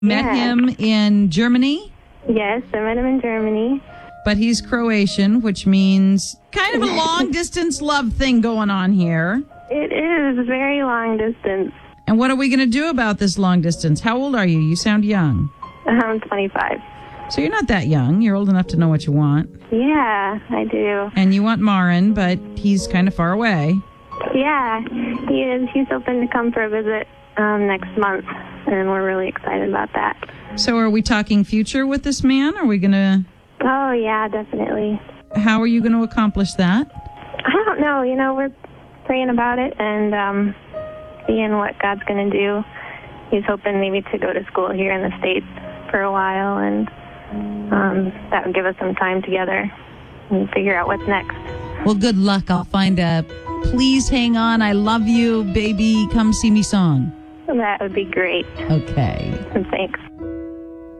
Met him in Germany? Yes, I met him in Germany. But he's Croatian, which means kind of a long-distance love thing going on here. It is very long distance. And what are we going to do about this long distance? How old are you? You sound young. I'm 25. So you're not that young. You're old enough to know what you want. Yeah, I do. And you want Marin, but he's kind of far away. Yeah, he is. He's hoping to come for a visit next month, and we're really excited about that. So are we talking future with this man? Are we going to... Oh, yeah, definitely. How are you going to accomplish that? I don't know. We're praying about it and seeing what God's going to do. He's hoping maybe to go to school here in the States for a while, and that would give us some time together and figure out what's next. Well, good luck. I'll find a Please Hang On, I Love You, Baby, Come See Me song. That would be great. Okay. Thanks.